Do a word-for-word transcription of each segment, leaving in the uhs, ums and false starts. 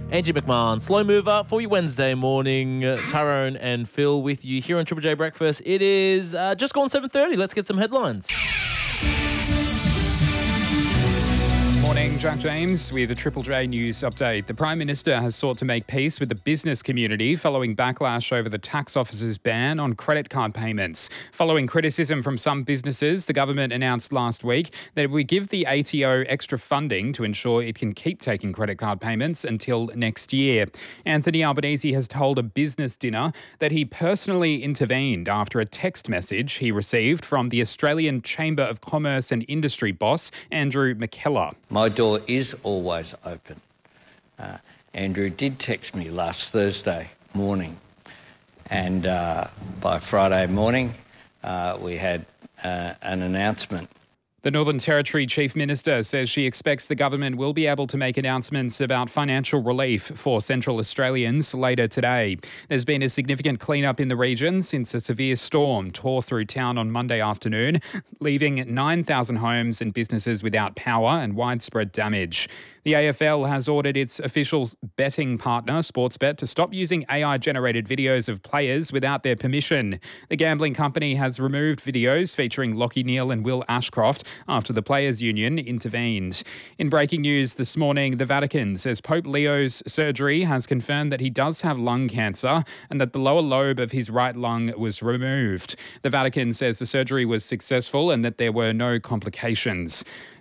Angie McMahon, slow mover for your Wednesday morning. Uh, Tyrone and Phil with you here on Triple J Breakfast. It is uh, just gone seven thirty. Let's get some headlines. Morning, Jack James with a Triple J News update. The Prime Minister has sought to make peace with the business community following backlash over the tax office's ban on credit card payments. Following criticism from some businesses, the government announced last week that it would give the A T O extra funding to ensure it can keep taking credit card payments until next year. Anthony Albanese has told a business dinner that he personally intervened after a text message he received from the Australian Chamber of Commerce and Industry boss, Andrew McKellar. My door is always open. Uh, Andrew did text me last Thursday morning, and uh, by Friday morning uh, we had uh, an announcement. The Northern Territory Chief Minister says she expects the government will be able to make announcements about financial relief for Central Australians later today. There's been a significant cleanup in the region since a severe storm tore through town on Monday afternoon, leaving nine thousand homes and businesses without power and widespread damage. The A F L has ordered its official betting partner, Sportsbet, to stop using A I-generated videos of players without their permission. The gambling company has removed videos featuring Lachie Neale and Will Ashcroft after the Players' Union intervened. In breaking news this morning, the Vatican says Pope Leo's surgery has confirmed that he does have lung cancer and that the lower lobe of his right lung was removed. The Vatican says the surgery was successful and that there were no complications.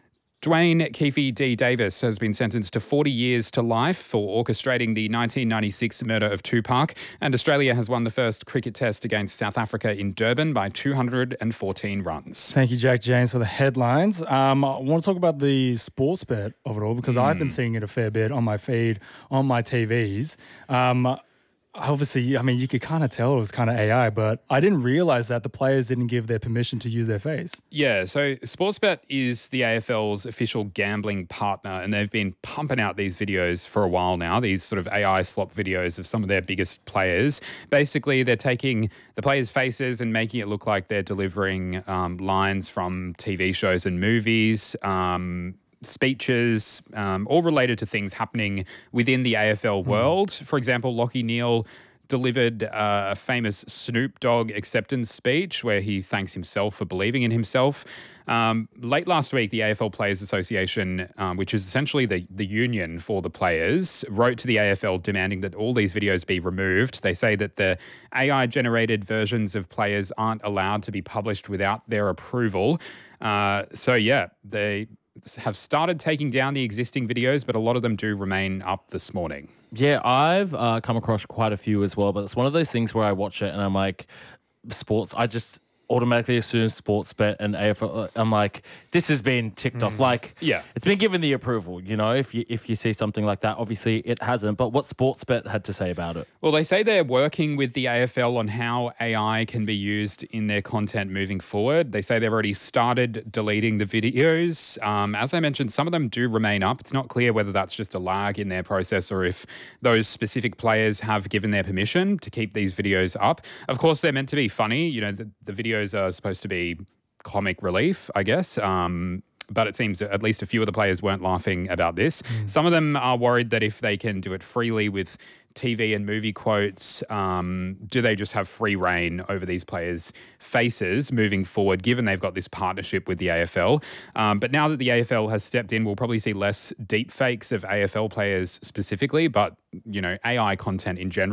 Dwayne Keefe D. Davis has been sentenced to forty years to life for orchestrating the nineteen ninety-six murder of Tupac, and Australia has won the first cricket test against South Africa in Durban by two hundred fourteen runs. Thank you, Jack James, for the headlines. Um, I want to talk about the sports bet of it all because mm. I've been seeing it a fair bit on my feed, on my T Vs. Um, Obviously, I mean, you could kind of tell it was kind of A I, but I didn't realize that the players didn't give their permission to use their face. Yeah, so Sportsbet is the A F L's official gambling partner, and they've been pumping out these videos for a while now, these sort of A I slop videos of some of their biggest players. Basically, they're taking the players' faces and making it look like they're delivering um, lines from T V shows and movies, um speeches, um, all related to things happening within the A F L world. Mm. For example, Lachie Neale delivered uh, a famous Snoop Dogg acceptance speech where he thanks himself for believing in himself. Um, late last week, the A F L Players Association, um, which is essentially the, the union for the players, wrote to the A F L demanding that all these videos be removed. They say that the A I-generated versions of players aren't allowed to be published without their approval. Uh, so, yeah, they have started taking down the existing videos, but a lot of them do remain up this morning. Yeah, I've uh, come across quite a few as well, but it's one of those things where I watch it and I'm like, sports, I just automatically assume Sportsbet and A F L. I'm like, this has been ticked mm. off. Like, yeah, it's been given the approval. You know, if you if you see something like that, obviously it hasn't. But what Sportsbet had to say about it? Well, they say they're working with the A F L on how A I can be used in their content moving forward. They say they've already started deleting the videos. Um, as I mentioned, some of them do remain up. It's not clear whether that's just a lag in their process or if those specific players have given their permission to keep these videos up. Of course, they're meant to be funny. You know, the, the videos are supposed to be comic relief, I guess. Um, but it seems at least a few of the players weren't laughing about this. Mm. Some of them are worried that if they can do it freely with T V and movie quotes, um, do they just have free reign over these players' faces moving forward, given they've got this partnership with the A F L? Um, but now that the A F L has stepped in, we'll probably see less deep fakes of A F L players specifically, but, you know, A I content in general